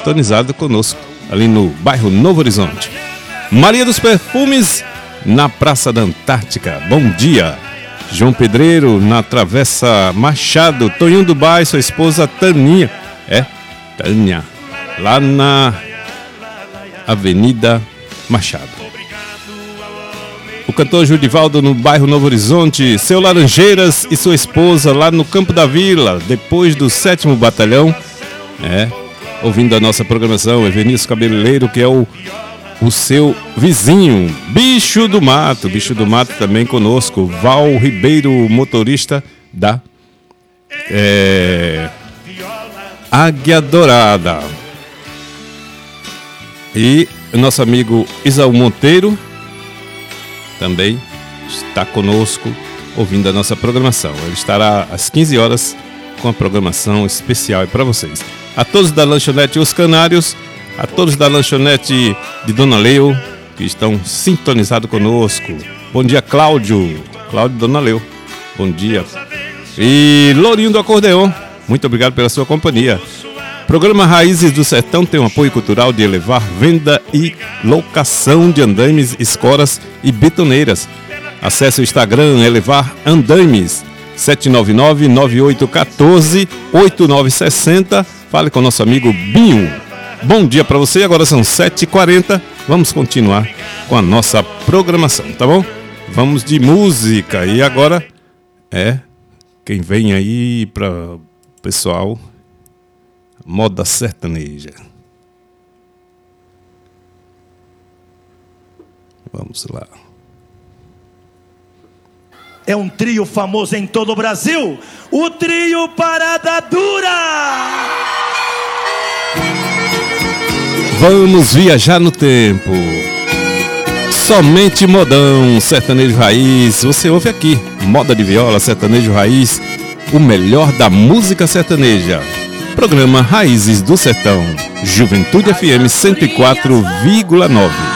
sintonizado conosco ali no bairro Novo Horizonte. Maria dos Perfumes, na Praça da Antártica. Bom dia. João Pedreiro, na Travessa Machado. Toninho Dubai, sua esposa Taninha. Tânia. Lá na Avenida Machado. O cantor Judivaldo, no bairro Novo Horizonte. Seu Laranjeiras e sua esposa lá no Campo da Vila, depois do 7º Batalhão. Ouvindo a nossa programação. Evenício Cabeleireiro, que é o seu vizinho. Bicho do Mato também conosco. Val Ribeiro, motorista da Águia Dourada. E o nosso amigo Isaú Monteiro também está conosco, ouvindo a nossa programação. Ele estará às 15 horas com a programação especial para vocês. A todos da Lanchonete Os Canários, a todos da Lanchonete de Dona Leu, que estão sintonizados conosco. Bom dia, Cláudio Dona Leu. Bom dia. E Lourinho do Acordeon, muito obrigado pela sua companhia. Programa Raízes do Sertão tem um apoio cultural de elevar venda e locação de andaimes, escoras e betoneiras. Acesse o Instagram Elevar Andaimes, 799-9814-8960. Fale com o nosso amigo Binho. Bom dia para você, agora são 7h40. Vamos continuar com a nossa programação, tá bom? Vamos de música. E agora quem vem aí para o pessoal... Moda sertaneja. Vamos lá. É um trio famoso em todo o Brasil, o trio Parada Dura. Vamos viajar no tempo. Somente modão, sertanejo raiz. Você ouve aqui, moda de viola, sertanejo raiz, o melhor da música sertaneja. Programa Raízes do Sertão, Juventude FM 104,9.